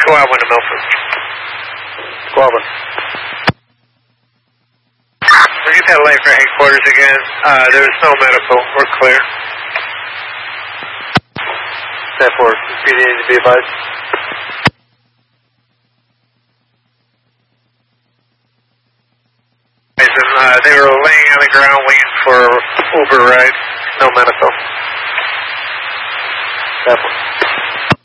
Squad 1 to Milford. Squad 1. We'll get that light for headquarters again. There's no medical. We're clear. 10-4. PD needs to be advised. They were laying on the ground waiting for Uber ride. No medical. 10-4.